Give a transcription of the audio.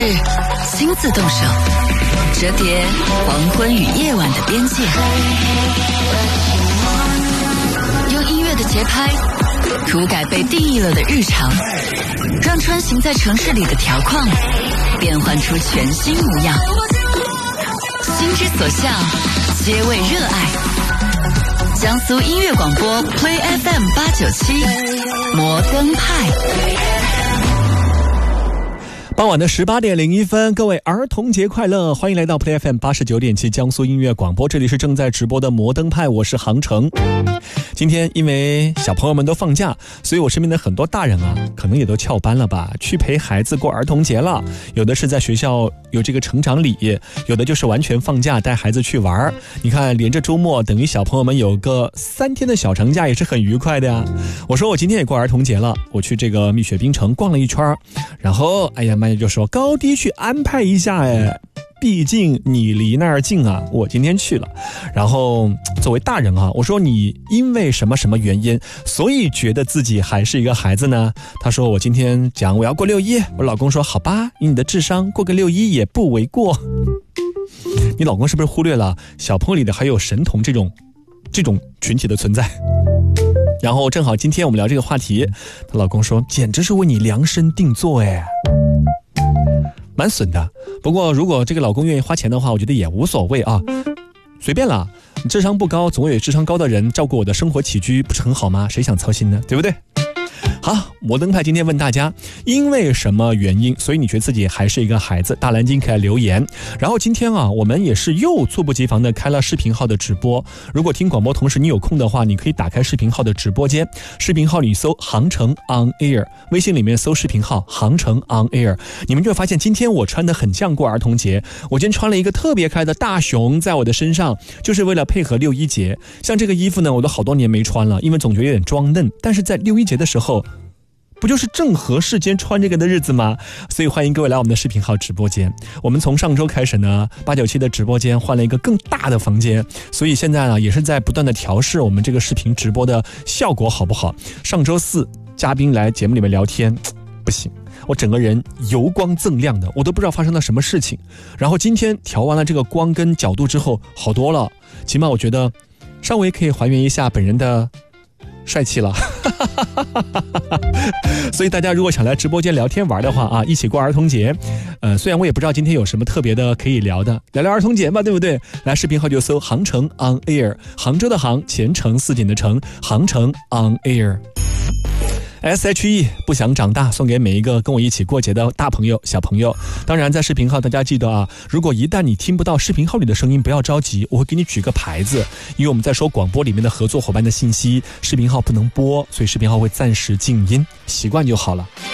亲自动手折叠黄昏与夜晚的边界，用音乐的节拍涂改被定义了的日常，让穿行在城市里的条框变换出全新模样。心之所向，皆为热爱。江苏音乐广播 Play FM 897摩登派。 傍晚的18点01分，各位儿童节快乐！欢迎来到 Play FM 89.7江苏音乐广播，这里是正在直播的摩登派，我是航程。今天因为小朋友们都放假，所以我身边的很多大人啊，可能也都翘班了吧，去陪孩子过儿童节了。有的是在学校有这个成长礼，有的就是完全放假带孩子去玩。你看，连着周末，等于小朋友们有个3天的小长假，也是很愉快的呀。我说我今天也过儿童节了，我去这个蜜雪冰城逛了一圈，然后哎呀妈呀，就说高低去安排一下毕竟你离那儿近啊，我今天去了。然后作为大人啊，我说你因为什么什么原因，所以觉得自己还是一个孩子呢？他说我今天讲我要过6·1，我老公说好吧，以你的智商过个6·1也不为过。你老公是不是忽略了小朋友里的还有神童这种群体的存在？然后正好今天我们聊这个话题，她老公说简直是为你量身定做蛮损的。不过如果这个老公愿意花钱的话，我觉得也无所谓啊，随便啦。你智商不高，总有智商高的人照顾我的生活起居，不是很好吗？谁想操心呢？对不对？好，摩登派今天问大家，因为什么原因，所以你觉得自己还是一个孩子？大蓝鲸可以来留言。然后今天啊，我们也是又猝不及防的开了视频号的直播。如果听广播同时你有空的话，你可以打开视频号的直播间，视频号里搜航程 on air， 微信里面搜视频号航程 on air， 你们就会发现今天我穿的很像过儿童节。我今天穿了一个特别可爱的大熊在我的身上，就是为了配合6·1节。像这个衣服呢，我都好多年没穿了，因为总觉得有点装嫩，但是在6·1节的时候不就是正合适间穿这个的日子吗？所以欢迎各位来我们的视频号直播间。我们从上周开始呢，897的直播间换了一个更大的房间，所以现在呢也是在不断的调试我们这个视频直播的效果好不好？上周4嘉宾来节目里面聊天，不行，我整个人油光锃亮的，我都不知道发生了什么事情。然后今天调完了这个光跟角度之后好多了，起码我觉得稍微可以还原一下本人的帅气了。所以大家如果想来直播间聊天玩的话啊，一起过儿童节，虽然我也不知道今天有什么特别的可以聊的，聊聊儿童节嘛，对不对？来视频号就搜航程 on air， 杭州的杭，前程似锦的程，航程 on air。SHE 不想长大，送给每一个跟我一起过节的大朋友小朋友。当然在视频号大家记得啊，如果一旦你听不到视频号里的声音，不要着急，我会给你举个牌子，因为我们在说广播里面的合作伙伴的信息，视频号不能播，所以视频号会暂时静音，习惯就好了。